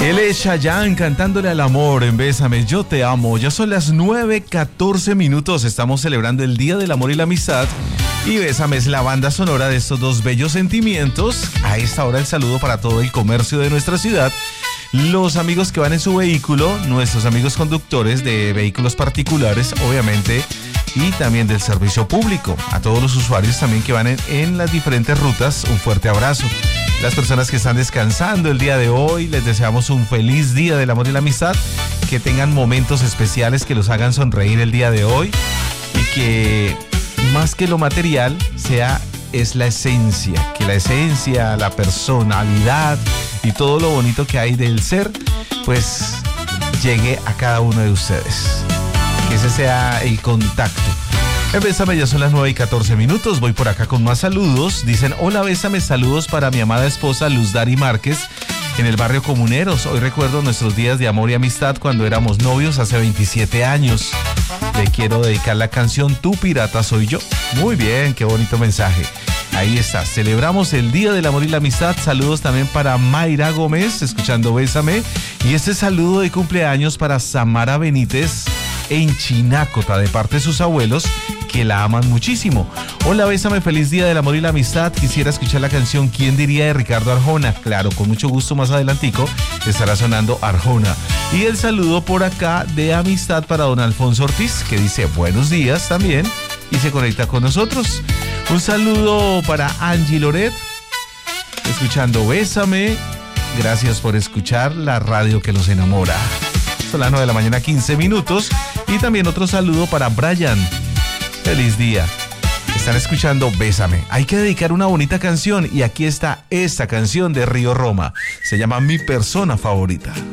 Él es Chayanne cantándole al amor en Bésame, yo te amo. Ya son las 9:14 minutos. Estamos celebrando el Día del Amor y la Amistad. Y Bésame es la banda sonora de estos dos bellos sentimientos. A esta hora el saludo para todo el comercio de nuestra ciudad. Los amigos que van en su vehículo, nuestros amigos conductores de vehículos particulares, obviamente, y también del servicio público. A todos los usuarios también que van en las diferentes rutas, un fuerte abrazo. Las personas que están descansando el día de hoy, les deseamos un feliz Día del Amor y la Amistad, que tengan momentos especiales que los hagan sonreír el día de hoy y que más que lo material es la esencia, que la esencia, la personalidad y todo lo bonito que hay del ser, pues llegue a cada uno de ustedes. Que ese sea el contacto. Bésame, ya son las 9:14 minutos. Voy por acá con más saludos. Dicen: hola, Bésame, saludos para mi amada esposa Luz Dari Márquez en el barrio Comuneros. Hoy recuerdo nuestros días de amor y amistad cuando éramos novios hace 27 años. Le quiero dedicar la canción Tu pirata soy yo. Muy bien, qué bonito mensaje. Ahí está, celebramos el Día del Amor y la Amistad. Saludos también para Mayra Gómez, escuchando Bésame. Y este saludo de cumpleaños para Samara Benítez en Chinácota, de parte de sus abuelos, que la aman muchísimo. Hola, Bésame, feliz Día del Amor y la Amistad. Quisiera escuchar la canción ¿Quién diría? De Ricardo Arjona. Claro, con mucho gusto, más adelantico estará sonando Arjona. Y el saludo por acá de amistad para don Alfonso Ortiz, que dice buenos días también y se conecta con nosotros. Un saludo para Angie Loret, escuchando Bésame. Gracias por escuchar la radio que los enamora. Son las 9 de la mañana, 15 minutos. Y también otro saludo para Brian. Feliz día. Están escuchando Bésame. Hay que dedicar una bonita canción y aquí está esta canción de Río Roma. Se llama Mi Persona Favorita.